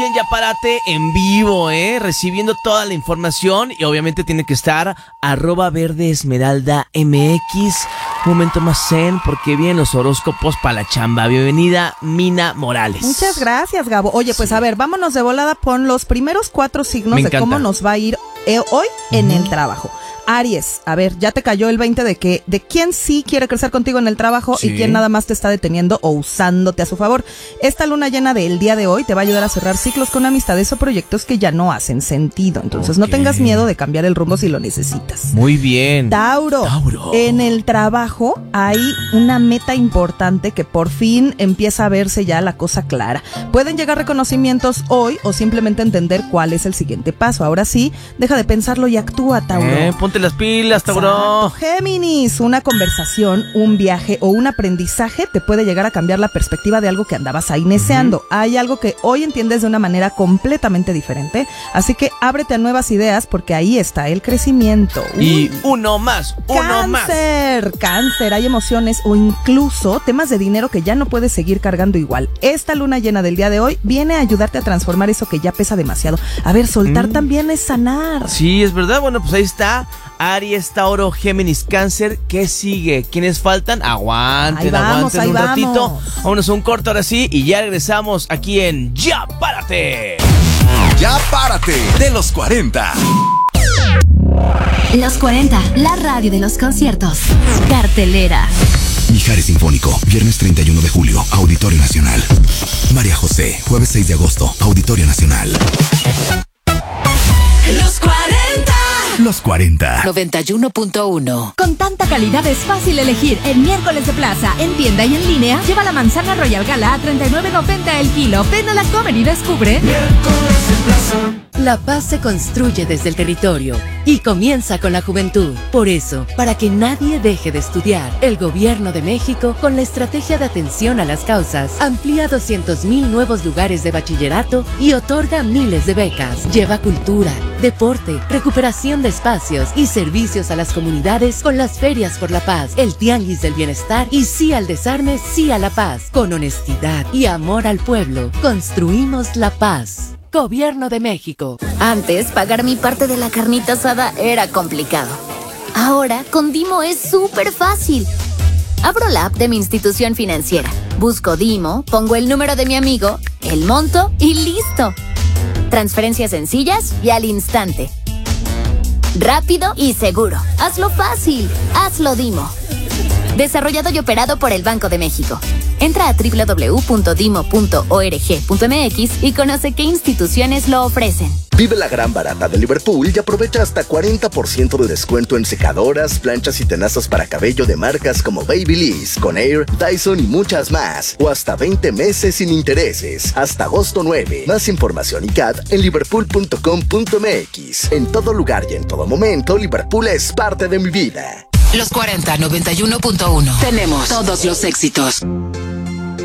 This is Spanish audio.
Bien, ya párate en vivo, recibiendo toda la información y obviamente tiene que estar @verdeesmeraldamx. Un momento más zen porque vienen los horóscopos para la chamba. Bienvenida, Mina Morales. Muchas gracias, Gabo. Oye, pues a ver, vámonos de volada con los primeros 4 signos de cómo nos va a ir hoy en el trabajo. Aries, a ver, ya te cayó el 20 de quién sí quiere crecer contigo en el trabajo y quién nada más te está deteniendo o usándote a su favor. Esta luna llena del día de hoy te va a ayudar a cerrar ciclos con amistades o proyectos que ya no hacen sentido. Entonces no tengas miedo de cambiar el rumbo si lo necesitas. Muy bien. Tauro, en el trabajo hay una meta importante que por fin empieza a verse ya la cosa clara. Pueden llegar reconocimientos hoy o simplemente entender cuál es el siguiente paso. Ahora sí, deja de pensarlo y actúa, Tauro. Ponte las pilas, Tauro. Géminis, una conversación, un viaje o un aprendizaje te puede llegar a cambiar la perspectiva de algo que andabas ahí neceando. Hay algo que hoy entiendes de una manera completamente diferente, así que ábrete a nuevas ideas porque ahí está el crecimiento. Y uno más. Cáncer, hay emociones o incluso temas de dinero que ya no puedes seguir cargando igual. Esta luna llena del día de hoy viene a ayudarte a transformar eso que ya pesa demasiado. A ver, soltar también es sanar. Sí, es verdad. Bueno, pues ahí está. Aries, Tauro, Géminis, Cáncer. ¿Qué sigue? ¿Quiénes faltan? Aguanten un ratito. Vámonos a un corto ahora sí y ya regresamos aquí en Ya Párate. Ya Párate, de los 40. Los 40, la radio de los conciertos. Cartelera. Mijares Sinfónico, viernes 31 de julio, Auditorio Nacional. María José, jueves 6 de agosto, Auditorio Nacional. Los 40. Los 40. 91.1. Con tanta calidad es fácil elegir. En miércoles de plaza, en tienda y en línea, lleva la manzana Royal Gala a $39.90 el kilo. Ven a la Comer y descubre. Miércoles de plaza. La paz se construye desde el territorio y comienza con la juventud. Por eso, para que nadie deje de estudiar, el Gobierno de México, con la estrategia de atención a las causas, amplía 200,000 nuevos lugares de bachillerato y otorga miles de becas. Lleva cultura, deporte, recuperación de espacios y servicios a las comunidades con las ferias por la paz, el tianguis del bienestar y sí al desarme, sí a la paz. Con honestidad y amor al pueblo, construimos la paz. Gobierno de México. Antes, pagar mi parte de la carnita asada era complicado. Ahora, con Dimo es súper fácil. Abro la app de mi institución financiera, busco Dimo, pongo el número de mi amigo, el monto y ¡listo! Transferencias sencillas y al instante. Rápido y seguro. Hazlo fácil. Hazlo Dimo. Desarrollado y operado por el Banco de México. Entra a www.dimo.org.mx y conoce qué instituciones lo ofrecen. Vive la gran barata de Liverpool y aprovecha hasta 40% de descuento en secadoras, planchas y tenazas para cabello de marcas como Babyliss, Conair, Dyson y muchas más. O hasta 20 meses sin intereses. Hasta agosto 9. Más información y CAT en liverpool.com.mx. En todo lugar y en todo momento, Liverpool es parte de mi vida. Los 40, 91.1. Tenemos todos los éxitos.